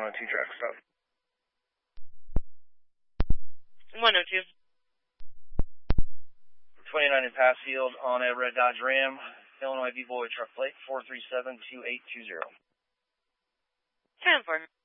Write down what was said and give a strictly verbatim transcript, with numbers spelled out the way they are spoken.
oh two track stop. one oh two. twenty-nine in Passfield on a red Dodge Ram, Illinois V-Boy truck plate four three seven two eight two zero. ten four.